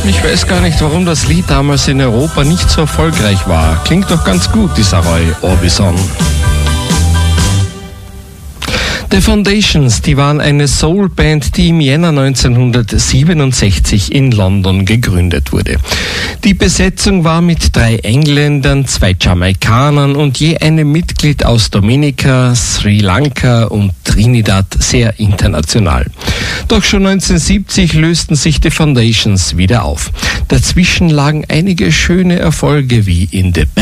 Ich weiß gar nicht, warum das Lied damals in Europa nicht so erfolgreich war. Klingt doch ganz gut, dieser Roy Orbison. The Foundations, die waren eine Soul-Band, die im Jänner 1967 in London gegründet wurde. Die Besetzung war mit 3 Engländern, 2 Jamaikanern und je einem Mitglied aus Dominica, Sri Lanka und Trinidad sehr international. Doch schon 1970 lösten sich The Foundations wieder auf. Dazwischen lagen einige schöne Erfolge wie In the